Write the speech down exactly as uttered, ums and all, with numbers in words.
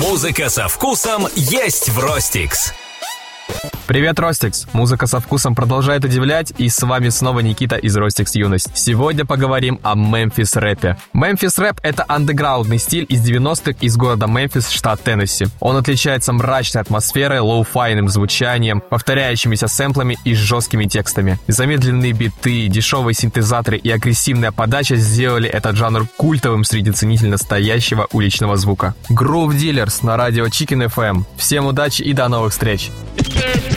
Музыка со вкусом есть в Ростикс. Привет, Ростикс! Музыка со вкусом продолжает удивлять, и с вами снова Никита из Ростикс Юность. Сегодня поговорим о Мемфис рэпе. Мемфис рэп — это андеграундный стиль из девяностых из города Мемфис, штат Теннесси. Он отличается мрачной атмосферой, лоу-файным звучанием, повторяющимися сэмплами и жесткими текстами. Замедленные биты, дешевые синтезаторы и агрессивная подача сделали этот жанр культовым среди ценителей настоящего уличного звука. Groove Dealers на радио Chicken эф эм. Всем удачи и до новых встреч!